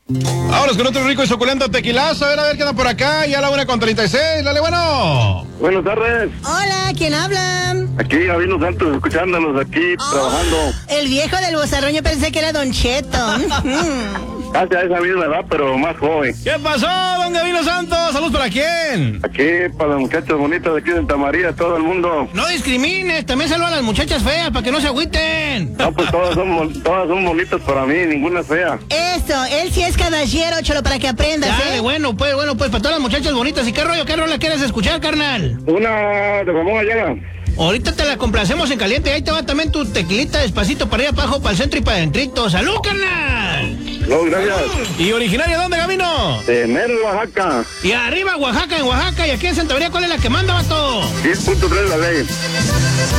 Vámonos con otro rico y suculento tequilazo. A ver qué anda por acá. Ya la 1:36. Dale, bueno. Buenas tardes. Hola, ¿quién habla? Aquí Gabino Santos, escuchándonos aquí, trabajando. El viejo del bozarrón, yo pensé que era Don Cheto. Casi a esa misma edad, pero más joven. ¿Qué pasó, don Gabino Santos? ¿Saludos para quién? Aquí, para las muchachas bonitas de aquí de Santa María, todo el mundo. No discrimines, también saludos a las muchachas feas para que no se agüiten. No, pues todas son bonitas para mí, ninguna es fea. Eso, él sí es caballero, Cholo, para que aprendas, Dale, bueno, pues, para todas las muchachas bonitas. ¿Y qué rola quieres escuchar, carnal? Una de Ramón Ayala. Ahorita te la complacemos en caliente. Ahí te va también tu tequilita despacito para ir abajo, para el centro y para adentrito. ¡Salud, carnal! No, gracias. ¿Y originaria dónde, Gabino? De Mero, Oaxaca. Y arriba, Oaxaca, en Oaxaca. Y aquí en Santa María, ¿cuál es la que manda, vato? 10.3 la ley.